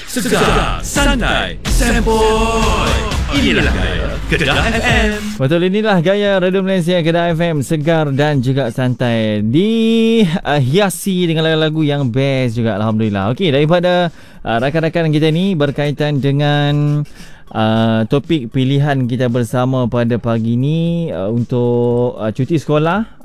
Segar, santai, sempoi. Inilah gaya Kedah FM. Betul, inilah gaya Radio Malaysia Kedah FM, segar dan juga santai. Dihiasi dengan lagu-lagu yang best juga, Alhamdulillah. Okey, daripada rakan-rakan kita ni berkaitan dengan topik pilihan kita bersama pada pagi ni untuk cuti sekolah.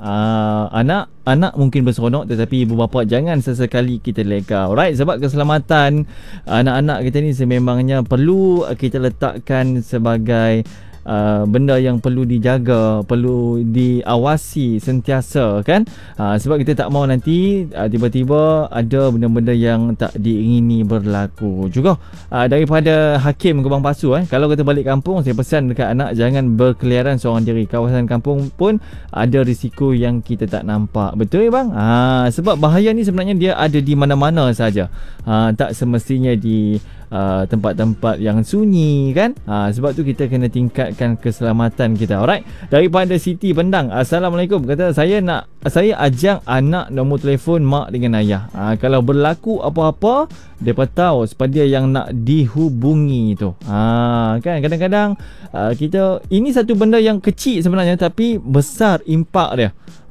Anak mungkin berseronok, tetapi ibu bapa jangan sesekali kita leka. Alright, sebab keselamatan anak-anak kita ni sememangnya perlu kita letakkan sebagai benda yang perlu dijaga, perlu diawasi sentiasa, kan? Sebab kita tak mahu nanti tiba-tiba ada benda-benda yang tak diingini berlaku juga. Daripada Hakim Gebang Pasu, kalau kita balik kampung, saya pesan dekat anak jangan berkeliaran seorang diri. Kawasan kampung pun ada risiko yang kita tak nampak. Betul bang? Sebab bahaya ni sebenarnya dia ada di mana-mana saja. Tak semestinya di tempat-tempat yang sunyi, kan? Sebab tu kita kena tingkatkan keselamatan kita. Alright, daripada Siti Pendang, Assalamualaikum. Kata saya ajak anak nombor telefon mak dengan ayah. Kalau berlaku apa-apa, mereka tahu supaya yang nak dihubungi tu. Kan kadang-kadang kita, ini satu benda yang kecil sebenarnya tapi besar impak dia.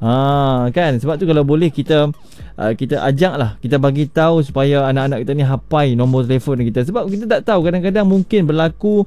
Kan, sebab tu kalau boleh kita ajak lah, kita bagi tahu supaya anak-anak kita ni hafal nombor telefon kita. Sebab kita tak tahu, kadang-kadang mungkin berlaku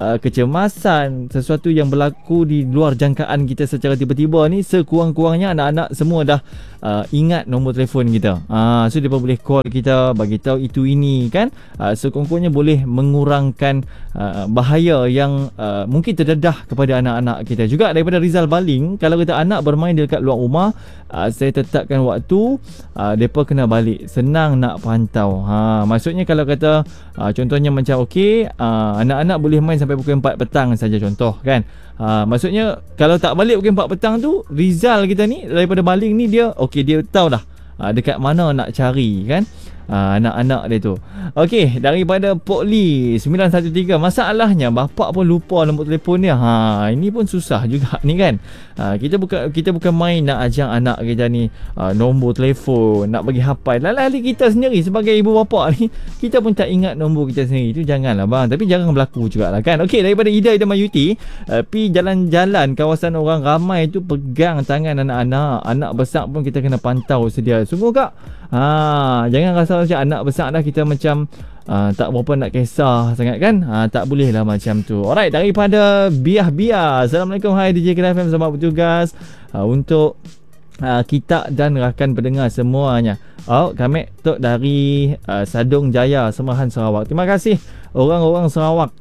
kecemasan, sesuatu yang berlaku di luar jangkaan kita secara tiba-tiba ni. Sekurang-kurangnya anak-anak semua dah ingat nombor telefon kita. So dia boleh call kita, bagi tahu itu ini, kan? Sekurang-kurangnya boleh mengurangkan bahaya yang mungkin terdedah kepada anak-anak kita. Juga daripada Rizal Baling, kalau kita anak bermain dekat luar rumah, saya tetapkan waktu, mereka kena balik, senang nak pantau. Maksudnya kalau kata contohnya macam anak-anak boleh main sampai pukul 4 petang saja, contoh, kan? Maksudnya kalau tak balik pukul 4 petang tu, Rizal kita ni daripada Baling ni, dia tahu dah dekat mana nak cari, kan? Anak-anak dia tu. Okey, daripada Pok Lee 913, masalahnya bapak pun lupa nombor telefon dia. Ini pun susah juga ni, kan? Kita bukan main nak ajak anak kita ni nombor telefon, nak bagi hafal. Lali kita sendiri sebagai ibu bapa ni, kita pun tak ingat nombor kita sendiri. Itu janganlah bang, tapi jangan berlaku jugalah, kan? Okey, daripada Ida Mayuti, pi jalan-jalan kawasan orang ramai tu, pegang tangan anak-anak. Anak besar pun kita kena pantau sedia. Sungguh kak? Jangan rasa macam anak besar dah kita macam tak berapa nak kisah sangat, kan? Tak boleh lah macam tu. Alright, daripada Biah. Assalamualaikum, hai DJ Kedah FM, selamat bertugas untuk kita dan rakan pendengar semuanya. Kami Tok dari Sadung Jaya, Semahan, Sarawak. Terima kasih orang-orang Sarawak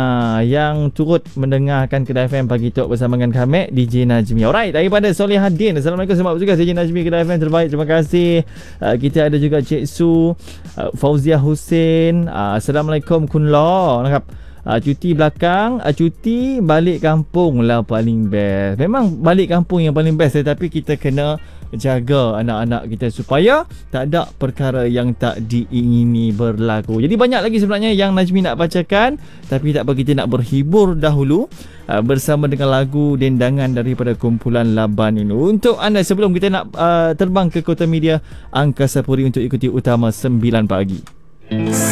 yang turut mendengarkan Kedah FM pagi Tok bersama dengan kami DJ Najmi. Alright, daripada Solihadin, Assalamualaikum, selamat bertugas DJ Najmi, Kedah FM terbaik, terima kasih. Kita ada juga Cik Su, Fauzia Hussein, Assalamualaikum Kunla. Cuti belakang, cuti balik kampung lah paling best. Memang balik kampung yang paling best, tetapi kita kena jaga anak-anak kita supaya tak ada perkara yang tak diingini berlaku. Jadi banyak lagi sebenarnya yang Najmi nak bacakan, tapi tak apa, kita nak berhibur dahulu bersama dengan lagu dendangan daripada kumpulan Laban ini. Untuk anda sebelum kita nak terbang ke Kota Media Angkasa Puri untuk ikuti Utama 9 pagi.